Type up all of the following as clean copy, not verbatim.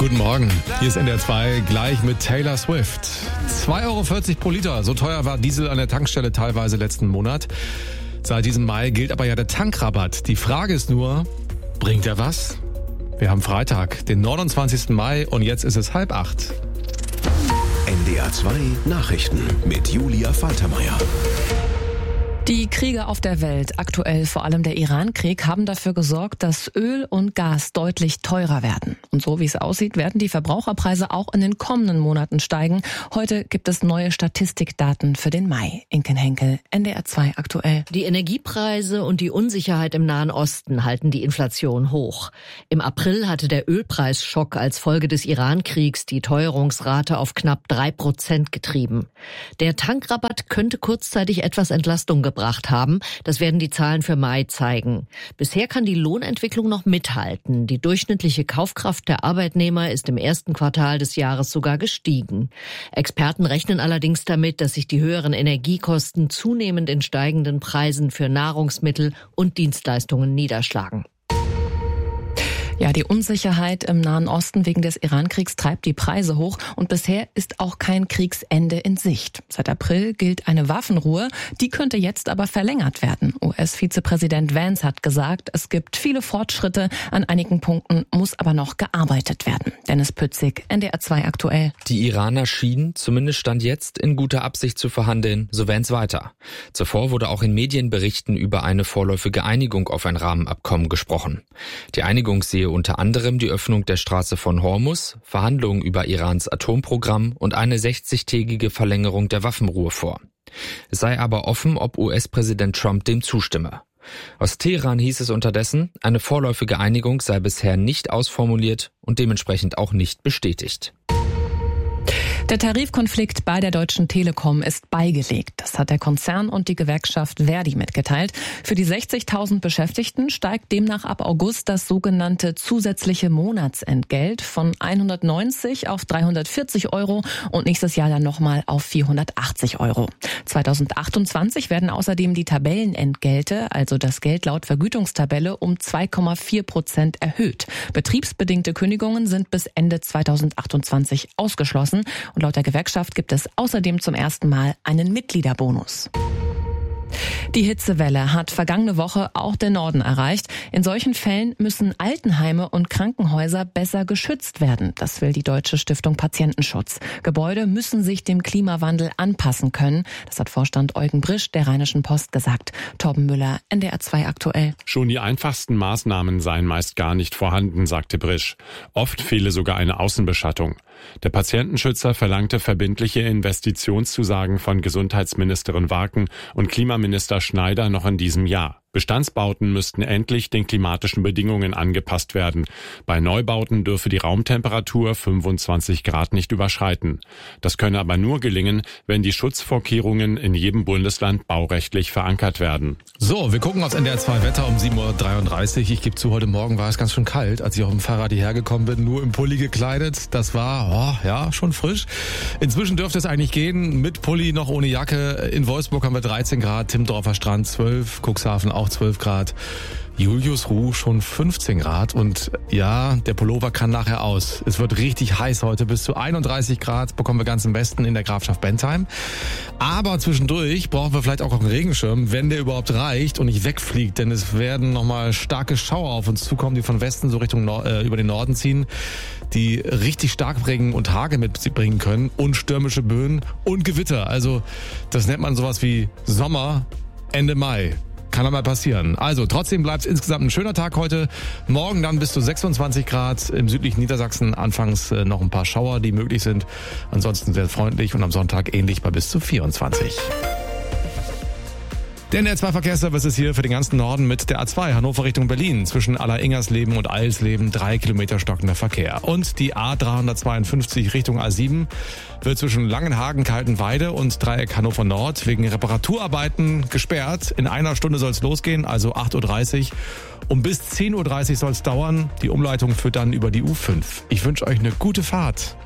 Guten Morgen, hier ist NDR 2, gleich mit Taylor Swift. 2,40 Euro pro Liter, so teuer war Diesel an der Tankstelle teilweise letzten Monat. Seit diesem Mai gilt aber ja der Tankrabatt. Die Frage ist nur, bringt er was? Wir haben Freitag, den 29. Mai und jetzt ist es 7:30. NDR 2 Nachrichten mit Julia Faltermeier. Die Kriege auf der Welt, aktuell vor allem der Iran-Krieg, haben dafür gesorgt, dass Öl und Gas deutlich teurer werden. Und so wie es aussieht, werden die Verbraucherpreise auch in den kommenden Monaten steigen. Heute gibt es neue Statistikdaten für den Mai. Inken Henkel, NDR 2 aktuell. Die Energiepreise und die Unsicherheit im Nahen Osten halten die Inflation hoch. Im April hatte der Ölpreisschock als Folge des Iran-Kriegs die Teuerungsrate auf knapp 3% getrieben. Der Tankrabatt könnte kurzzeitig etwas Entlastung gebracht haben. Das werden die Zahlen für Mai zeigen. Bisher kann die Lohnentwicklung noch mithalten. Die durchschnittliche Kaufkraft der Arbeitnehmer ist im ersten Quartal des Jahres sogar gestiegen. Experten rechnen allerdings damit, dass sich die höheren Energiekosten zunehmend in steigenden Preisen für Nahrungsmittel und Dienstleistungen niederschlagen. Ja, die Unsicherheit im Nahen Osten wegen des Iran-Kriegs treibt die Preise hoch und bisher ist auch kein Kriegsende in Sicht. Seit April gilt eine Waffenruhe, die könnte jetzt aber verlängert werden. US-Vizepräsident Vance hat gesagt, es gibt viele Fortschritte, an einigen Punkten muss aber noch gearbeitet werden. Dennis Pützig, NDR 2 aktuell. Die Iraner schienen, zumindest Stand jetzt, in guter Absicht zu verhandeln, so Vance weiter. Zuvor wurde auch in Medienberichten über eine vorläufige Einigung auf ein Rahmenabkommen gesprochen. Die Einigung sehe unter anderem die Öffnung der Straße von Hormuz, Verhandlungen über Irans Atomprogramm und eine 60-tägige Verlängerung der Waffenruhe vor. Es sei aber offen, ob US-Präsident Trump dem zustimme. Aus Teheran hieß es unterdessen, eine vorläufige Einigung sei bisher nicht ausformuliert und dementsprechend auch nicht bestätigt. Der Tarifkonflikt bei der Deutschen Telekom ist beigelegt. Das hat der Konzern und die Gewerkschaft Verdi mitgeteilt. Für die 60.000 Beschäftigten steigt demnach ab August das sogenannte zusätzliche Monatsentgelt von 190 auf 340 Euro und nächstes Jahr dann nochmal auf 480 Euro. 2028 werden außerdem die Tabellenentgelte, also das Geld laut Vergütungstabelle, um 2,4% erhöht. Betriebsbedingte Kündigungen sind bis Ende 2028 ausgeschlossen. Und laut der Gewerkschaft gibt es außerdem zum ersten Mal einen Mitgliederbonus. Die Hitzewelle hat vergangene Woche auch den Norden erreicht. In solchen Fällen müssen Altenheime und Krankenhäuser besser geschützt werden. Das will die Deutsche Stiftung Patientenschutz. Gebäude müssen sich dem Klimawandel anpassen können. Das hat Vorstand Eugen Brisch der Rheinischen Post gesagt. Torben Müller, NDR 2 aktuell. Schon die einfachsten Maßnahmen seien meist gar nicht vorhanden, sagte Brisch. Oft fehle sogar eine Außenbeschattung. Der Patientenschützer verlangte verbindliche Investitionszusagen von Gesundheitsministerin Warken und Klimaminister Schneider noch in diesem Jahr. Bestandsbauten müssten endlich den klimatischen Bedingungen angepasst werden. Bei Neubauten dürfe die Raumtemperatur 25 Grad nicht überschreiten. Das könne aber nur gelingen, wenn die Schutzvorkehrungen in jedem Bundesland baurechtlich verankert werden. So, wir gucken aufs NDR 2 Wetter um 7:33 Uhr. Ich gebe zu, heute Morgen war es ganz schön kalt, als ich auf dem Fahrrad hierher gekommen bin, nur im Pulli gekleidet. Das war, schon frisch. Inzwischen dürfte es eigentlich gehen, mit Pulli, noch ohne Jacke. In Wolfsburg haben wir 13 Grad, Timmendorfer Strand 12, Cuxhaven auch 12 Grad. Juliusruh schon 15 Grad und ja, der Pullover kann nachher aus. Es wird richtig heiß heute, bis zu 31 Grad bekommen wir ganz im Westen in der Grafschaft Bentheim. Aber zwischendurch brauchen wir vielleicht auch einen Regenschirm, wenn der überhaupt reicht und nicht wegfliegt, denn es werden nochmal starke Schauer auf uns zukommen, die von Westen so Richtung über den Norden ziehen, die richtig Starkregen und Hagel mitbringen können und stürmische Böen und Gewitter. Also das nennt man sowas wie Sommer Ende Mai. Kann mal passieren. Also trotzdem bleibt es insgesamt ein schöner Tag heute. Morgen dann bis zu 26 Grad. Im südlichen Niedersachsen anfangs noch ein paar Schauer, die möglich sind. Ansonsten sehr freundlich und am Sonntag ähnlich bei bis zu 24. Der NDR 2 Verkehrsservice ist hier für den ganzen Norden mit der A2 Hannover Richtung Berlin. Zwischen Alleringers-Leben und Eilsleben 3 Kilometer stockender Verkehr. Und die A352 Richtung A7 wird zwischen Langenhagen, Kaltenweide und Dreieck Hannover Nord wegen Reparaturarbeiten gesperrt. In einer Stunde soll es losgehen, also 8:30 Uhr. Um bis 10:30 Uhr soll es dauern. Die Umleitung führt dann über die U5. Ich wünsche euch eine gute Fahrt.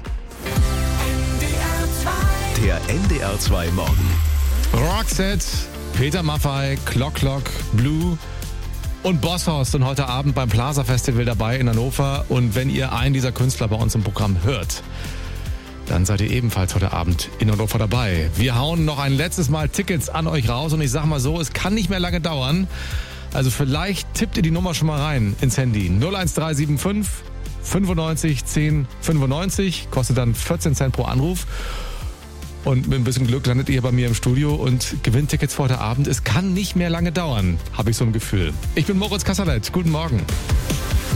Der NDR 2 Morgen. Roxette, Peter Maffay, Clock Clock, Blue. und Bosshaus sind heute Abend beim Plaza Festival dabei in Hannover. Und wenn ihr einen dieser Künstler bei uns im Programm hört, dann seid ihr ebenfalls heute Abend in Hannover dabei. Wir hauen noch ein letztes Mal Tickets an euch raus und ich sag mal so, es kann nicht mehr lange dauern. Also vielleicht tippt ihr die Nummer schon mal rein ins Handy. 01375 95 10 95, kostet dann 14 Cent pro Anruf. Und mit ein bisschen Glück landet ihr bei mir im Studio und gewinnt Tickets für heute Abend. Es kann nicht mehr lange dauern, habe ich so ein Gefühl. Ich bin Moritz Kasserlet. Guten Morgen.